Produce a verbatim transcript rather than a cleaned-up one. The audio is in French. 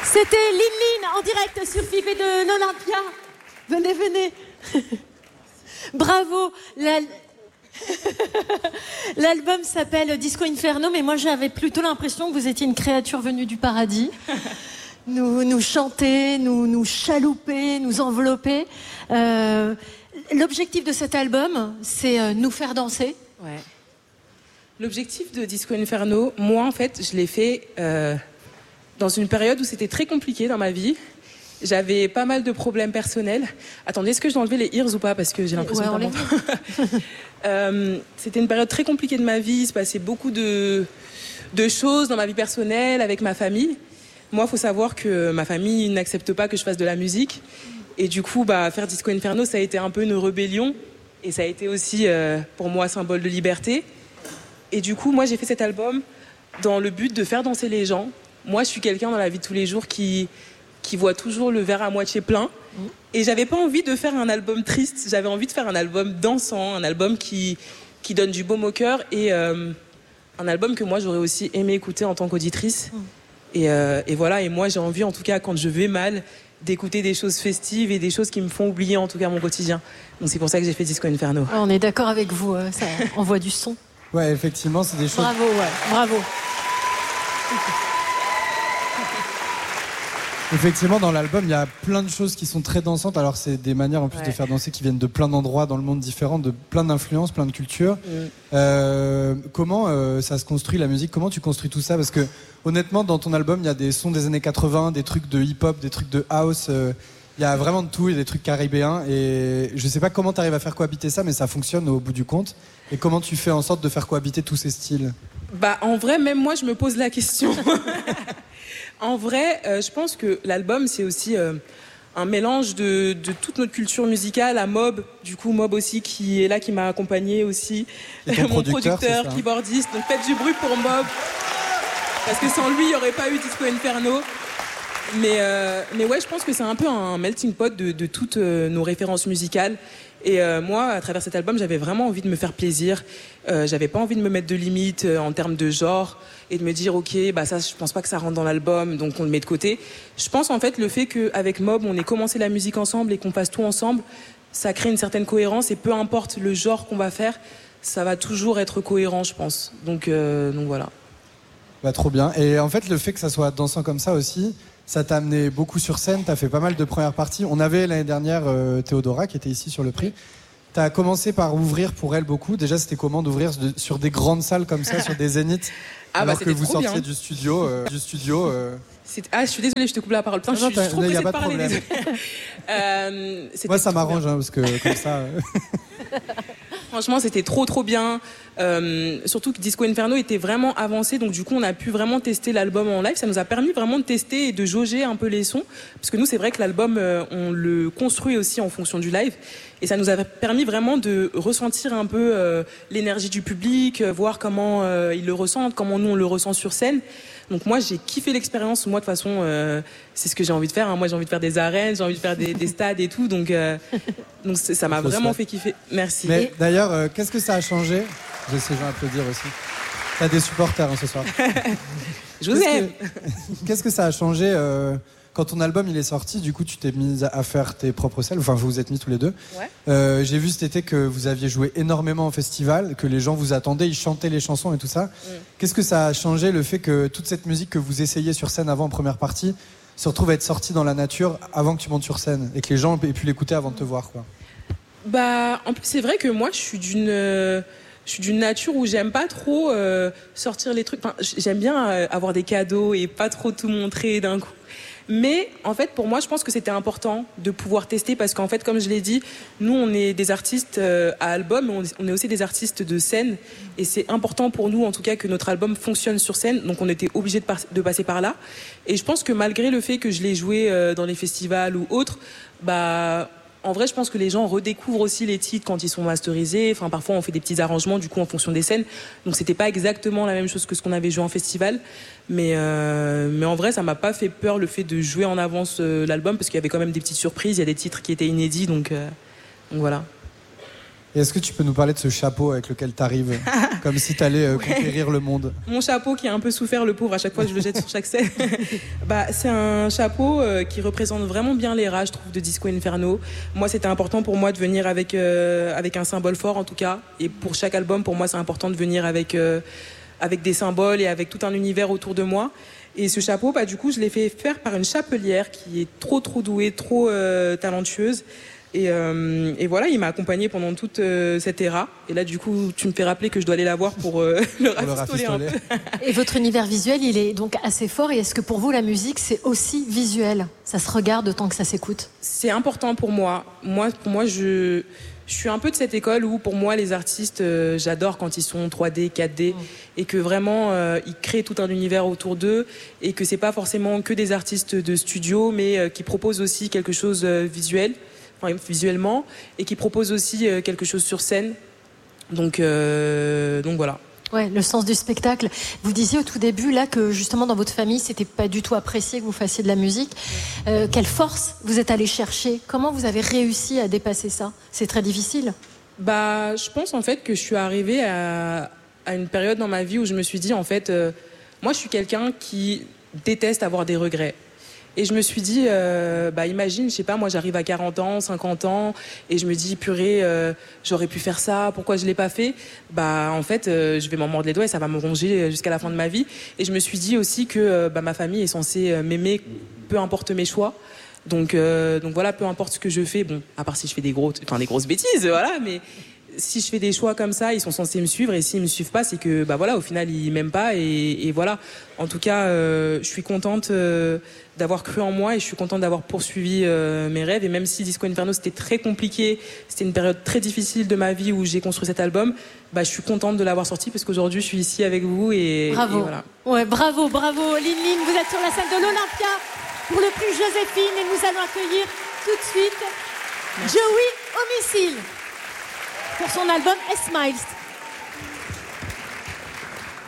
C'était Lin Lin en direct sur F I B de l'Olympia. Venez, venez. Bravo. La... L'album s'appelle Disco Inferno, mais moi j'avais plutôt l'impression que vous étiez une créature venue du paradis. Nous, nous chanter, nous, nous chalouper, nous envelopper. Euh, l'objectif de cet album, c'est euh, nous faire danser. Ouais. L'objectif de Disco Inferno, moi en fait, je l'ai fait euh, dans une période où c'était très compliqué dans ma vie. J'avais pas mal de problèmes personnels. Attendez, est-ce que je dois enlever les ears ou pas? Parce que j'ai l'impression ouais, que euh, c'était une période très compliquée de ma vie. Il se passait beaucoup de, de choses dans ma vie personnelle, avec ma famille. Moi, il faut savoir que ma famille n'accepte pas que je fasse de la musique. Et du coup, bah, faire Disco Inferno, ça a été un peu une rébellion. Et ça a été aussi, euh, pour moi, symbole de liberté. Et du coup, moi, j'ai fait cet album dans le but de faire danser les gens. Moi, je suis quelqu'un dans la vie de tous les jours qui... qui voit toujours le verre à moitié plein. Mmh. Et j'avais pas envie de faire un album triste, j'avais envie de faire un album dansant, un album qui, qui donne du baume au cœur et euh, un album que moi j'aurais aussi aimé écouter en tant qu'auditrice. Mmh. Et, euh, et voilà, et moi j'ai envie en tout cas quand je vais mal d'écouter des choses festives et des choses qui me font oublier en tout cas mon quotidien. Donc c'est pour ça que j'ai fait Disco Inferno. On est d'accord avec vous, ça envoie du son. Ouais, effectivement, c'est des choses... Bravo, ouais, bravo. Effectivement, dans l'album, il y a plein de choses qui sont très dansantes. Alors, c'est des manières en plus ouais. de faire danser qui viennent de plein d'endroits dans le monde différents, de plein d'influences, plein de cultures. Mm. Euh, comment euh, ça se construit la musique? Comment tu construis tout ça? Parce que honnêtement, dans ton album, il y a des sons des années quatre-vingts, des trucs de hip-hop, des trucs de house. Euh, il y a vraiment de tout, il y a des trucs caribéens. Et je sais pas comment tu arrives à faire cohabiter ça, mais ça fonctionne au bout du compte. Et comment tu fais en sorte de faire cohabiter tous ces styles? Bah, en vrai, même moi, je me pose la question. En vrai, euh, je pense que l'album, c'est aussi euh, un mélange de, de toute notre culture musicale à Mob. Du coup, Mob aussi, qui est là, qui m'a accompagné aussi. Mon producteur, producteur keyboardiste. Donc faites du bruit pour Mob. Parce que sans lui, il n'y aurait pas eu Disco Inferno. Mais, euh, mais ouais, je pense que c'est un peu un melting pot de, de toutes euh, nos références musicales. Et euh, moi, à travers cet album, j'avais vraiment envie de me faire plaisir. Euh, j'avais pas envie de me mettre de limites euh, en termes de genre et de me dire ok, bah ça, je pense pas que ça rentre dans l'album, donc on le met de côté. Je pense en fait le fait qu'avec Mob, on ait commencé la musique ensemble et qu'on fasse tout ensemble, ça crée une certaine cohérence et peu importe le genre qu'on va faire, ça va toujours être cohérent, je pense. Donc, euh, donc voilà. Bah, trop bien. Et en fait, le fait que ça soit dansant comme ça aussi, ça t'a amené beaucoup sur scène, t'as fait pas mal de premières parties. On avait l'année dernière euh, Théodora qui était ici sur le prix. T'as commencé par ouvrir pour elle beaucoup. Déjà, c'était comment d'ouvrir de, sur des grandes salles comme ça, sur des zéniths, ah alors bah, que vous sortiez bien. du studio, euh, du studio. Euh... Ah, je suis désolée, je te coupe la parole. Putain, non, je suis, je suis trop pressée de parler. De euh, Moi, ça m'arrange hein, parce que comme ça. Franchement, c'était trop trop bien. Euh, surtout que Disco Inferno était vraiment avancé, donc du coup, on a pu vraiment tester l'album en live. Ça nous a permis vraiment de tester et de jauger un peu les sons, parce que nous, c'est vrai que l'album, euh, on le construit aussi en fonction du live, et ça nous a permis vraiment de ressentir un peu euh, l'énergie du public, euh, voir comment euh, ils le ressentent, comment nous on le ressent sur scène. Donc moi, j'ai kiffé l'expérience. Moi, de toute façon, euh, c'est ce que j'ai envie de faire. Hein. Moi, j'ai envie de faire des arènes, j'ai envie de faire des, des stades et tout. Donc, euh, donc ça m'a vraiment fait kiffer. Merci. Mais et... d'ailleurs, euh, qu'est-ce que ça a changé? Je sais, je vais applaudir aussi. T'as des supporters hein, ce soir. Je vous aime. Que, qu'est-ce que ça a changé euh, quand ton album il est sorti? Du coup, tu t'es mise à faire tes propres salles. Enfin, vous vous êtes mis tous les deux. Ouais. Euh, j'ai vu cet été que vous aviez joué énormément en festival, que les gens vous attendaient, ils chantaient les chansons et tout ça. Mm. Qu'est-ce que ça a changé, le fait que toute cette musique que vous essayez sur scène avant en première partie se retrouve à être sortie dans la nature avant que tu montes sur scène et que les gens aient pu l'écouter avant de te voir, quoi? Bah, en plus, c'est vrai que moi, je suis d'une... Euh... Je suis d'une nature où j'aime pas trop euh, sortir les trucs. Enfin, j'aime bien euh, avoir des cadeaux et pas trop tout montrer d'un coup. Mais en fait, pour moi, je pense que c'était important de pouvoir tester parce qu'en fait, comme je l'ai dit, nous, on est des artistes euh, à album, mais on est aussi des artistes de scène. Et c'est important pour nous, en tout cas, que notre album fonctionne sur scène. Donc, on était obligés de, par- de passer par là. Et je pense que malgré le fait que je l'ai joué euh, dans les festivals ou autres, bah... En vrai, je pense que les gens redécouvrent aussi les titres quand ils sont masterisés. Enfin, parfois, on fait des petits arrangements, du coup, en fonction des scènes. Donc, c'était pas exactement la même chose que ce qu'on avait joué en festival. Mais, euh, mais en vrai, ça m'a pas fait peur le fait de jouer en avance euh, l'album parce qu'il y avait quand même des petites surprises. Il y a des titres qui étaient inédits, donc, euh, donc voilà. Et est-ce que tu peux nous parler de ce chapeau avec lequel tu arrives, comme si tu allais euh, Ouais. conquérir le monde? Mon chapeau qui a un peu souffert, le pauvre, à chaque fois que je le jette sur chaque scène. Bah, c'est un chapeau euh, qui représente vraiment bien l'era, je trouve, de Disco Inferno. Moi, c'était important pour moi de venir avec, euh, avec un symbole fort, en tout cas. Et pour chaque album, pour moi, c'est important de venir avec, euh, avec des symboles et avec tout un univers autour de moi. Et ce chapeau, bah, du coup, je l'ai fait faire par une chapelière qui est trop, trop douée, trop euh, talentueuse. Et, euh, et voilà, il m'a accompagné pendant toute euh, cette ère. Et là, du coup, tu me fais rappeler que je dois aller la voir pour euh, le Pour le rafistoler un peu. rafistoler. Et votre univers visuel, il est donc assez fort. Et est-ce que pour vous, la musique, c'est aussi visuel? Ça se regarde autant que ça s'écoute? C'est important pour moi. Moi, pour moi, je, je suis un peu de cette école où, pour moi, les artistes, euh, j'adore quand ils sont trois D, quatre D, mmh. et que vraiment, euh, ils créent tout un univers autour d'eux, et que c'est pas forcément que des artistes de studio, mais euh, qui proposent aussi quelque chose euh, visuel. Enfin, visuellement, et qui propose aussi euh, quelque chose sur scène. Donc, euh, donc voilà. Ouais, le sens du spectacle. Vous disiez au tout début là que justement dans votre famille, c'était pas du tout apprécié que vous fassiez de la musique. Euh, quelle force vous êtes allé chercher? Comment vous avez réussi à dépasser ça? C'est très difficile. Bah, je pense en fait que je suis arrivée à, à une période dans ma vie où je me suis dit en fait, euh, moi je suis quelqu'un qui déteste avoir des regrets. Et je me suis dit, euh, bah imagine, je sais pas, moi j'arrive à quarante ans, cinquante ans, et je me dis, purée, euh, j'aurais pu faire ça, pourquoi je l'ai pas fait? Bah en fait, euh, je vais m'en mordre les doigts et ça va me ronger jusqu'à la fin de ma vie. Et je me suis dit aussi que euh, bah, ma famille est censée m'aimer, peu importe mes choix. Donc, euh, donc voilà, peu importe ce que je fais, bon, à part si je fais des, gros, enfin, des grosses bêtises, voilà, mais si je fais des choix comme ça, ils sont censés me suivre, et s'ils me suivent pas, c'est que bah voilà, au final ils m'aiment pas, et, et voilà. En tout cas, euh, je suis contente euh, d'avoir cru en moi, et je suis contente d'avoir poursuivi euh, mes rêves. Et même si Disco Inferno c'était très compliqué, c'était une période très difficile de ma vie où j'ai construit cet album, bah je suis contente de l'avoir sorti parce qu'aujourd'hui je suis ici avec vous, et bravo. Et voilà. Ouais, bravo, bravo, Lin Lin, vous êtes sur la scène de l'Olympia pour le prix Joséphine, et nous allons accueillir tout de suite Merci. Joey Homicile pour son album S-Miles.